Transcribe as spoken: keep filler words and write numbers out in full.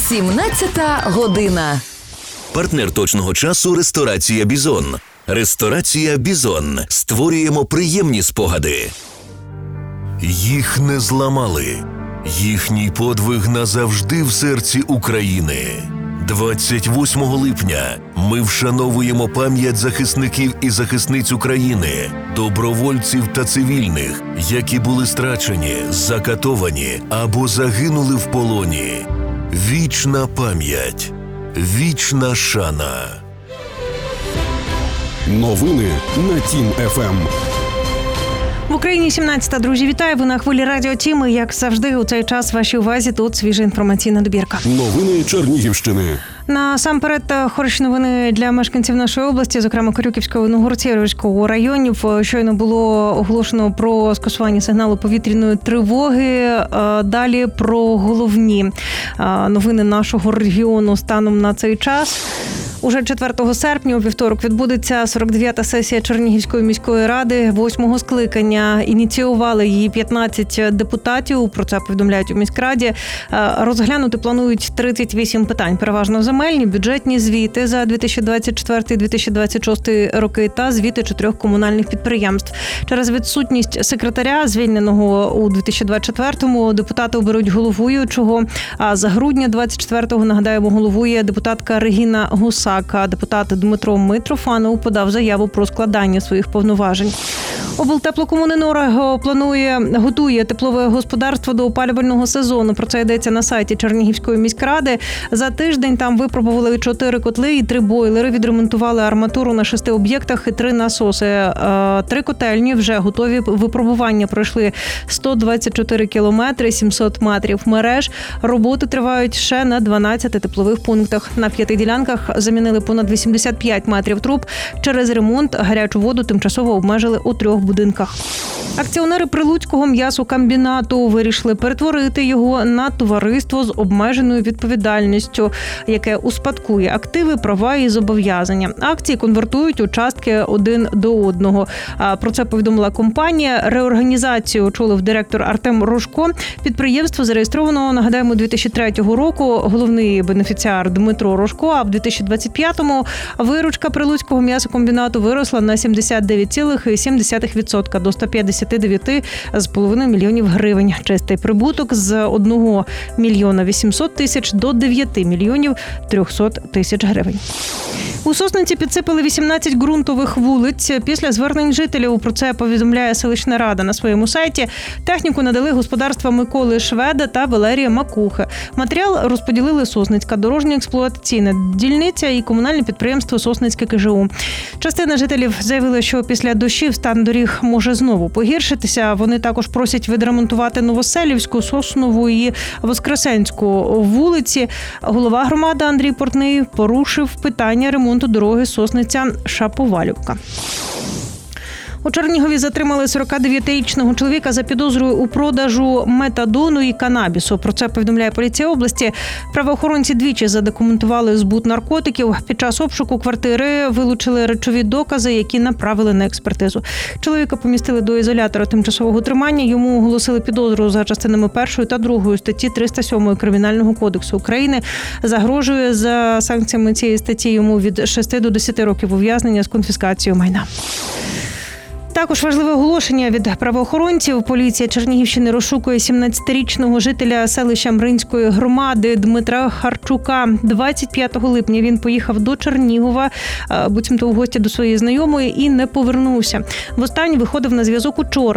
сімнадцята година. Партнер точного часу – ресторація «Бізон». Ресторація «Бізон». Створюємо приємні спогади. Їх не зламали. Їхній подвиг назавжди в серці України. двадцять восьмого липня ми вшановуємо пам'ять захисників і захисниць України, добровольців та цивільних, які були страчені, закатовані або загинули в полоні. Вічна пам'ять. Вічна шана. Новини на Тім еф ем. В Україні сімнадцята, друзі, вітаю! Ви на хвилі Радіо Тім. І, як завжди, у цей час вашій увазі тут свіжа інформаційна добірка. Новини Чернігівщини. Насамперед, хороші новини для мешканців нашої області, зокрема Корюківського і Новгород-Сіверського районів. Щойно було оголошено про скасування сигналу повітряної тривоги. Далі про головні новини нашого регіону станом на цей час. Уже четвертого серпня у вівторок відбудеться сорок дев'ята сесія Чернігівської міської ради восьмого скликання. Ініціювали її п'ятнадцять депутатів, про це повідомляють у міськраді. Розглянути планують тридцять вісім питань, переважно земельні, бюджетні звіти за дві тисячі двадцять четвертий - дві тисячі двадцять шостий роки та звіти чотирьох комунальних підприємств. Через відсутність секретаря, звільненого у дві тисячі двадцять четвертому, депутати оберуть головуючого. А за грудня двадцять четвертого, нагадаємо, головує депутатка Регіна Гусак. А депутат Дмитро Митрофанов подав заяву про складання своїх повноважень. Облтеплокомуненерго планує, готує теплове господарство до опалювального сезону. Про це йдеться на сайті Чернігівської міськради. За тиждень там випробували чотири котли і три бойлери, відремонтували арматуру на шести об'єктах і три насоси. Три котельні вже готові. Випробування пройшли сто двадцять чотири кілометри, сімсот метрів мереж. Роботи тривають ще на дванадцяти теплових пунктах. На п'яти ділянках замінили понад вісімдесят п'ять метрів труб. Через ремонт гарячу воду тимчасово обмежили у трьох будинках. Акціонери Прилуцького м'ясокомбінату вирішили перетворити його на товариство з обмеженою відповідальністю, яке успадкує активи, права і зобов'язання. Акції конвертують у частки один до одного. Про це повідомила компанія. Реорганізацію очолив директор Артем Рожко. Підприємство зареєстровано, нагадаємо, дві тисячі третього року. Головний бенефіціар Дмитро Рожко, а в дві тисячі двадцять п'ятому виручка Прилуцького м'ясокомбінату виросла на сімдесят дев'ять цілих сім десятих відсотка до ста п'ятдесят дев'ять з половиною мільйонів гривень. Чистий прибуток з одного мільйона вісімсот тисяч до дев'яти мільйонів трьохсот тисяч гривень. У Сосниці підсипали вісімнадцять ґрунтових вулиць. Після звернень жителів, про це повідомляє селищна рада на своєму сайті. Техніку надали господарства Миколи Шведа та Валерія Макухи. Матеріал розподілили Сосницька дорожньо-експлуатаційна дільниця і комунальне підприємство Сосницьке ке же у. Частина жителів заявила, що після дощів стан доріг може знову погіршитися. Вони також просять відремонтувати Новоселівську, Соснову і Воскресенську вулиці. Голова громади Андрій Портний порушив питання ремонту дороги Сосниця-Шаповалівка. У Чернігові затримали сорокадев'ятирічного чоловіка за підозрою у продажу метадону і канабісу. Про це повідомляє поліція області. Правоохоронці двічі задокументували збут наркотиків. Під час обшуку квартири вилучили речові докази, які направили на експертизу. Чоловіка помістили до ізолятора тимчасового тримання. Йому оголосили підозру за частинами першої та другої статті триста сьомої Кримінального кодексу України. Загрожує за санкціями цієї статті йому від шести до десяти років ув'язнення з конфіскацією майна. Також важливе оголошення від правоохоронців. Поліція Чернігівщини розшукує сімнадцятирічного жителя селища Мринської громади Дмитра Харчука. двадцять п'ятого липня він поїхав до Чернігова, буцімто у гості до своєї знайомої, і не повернувся. Востаннє виходив на зв'язок учора.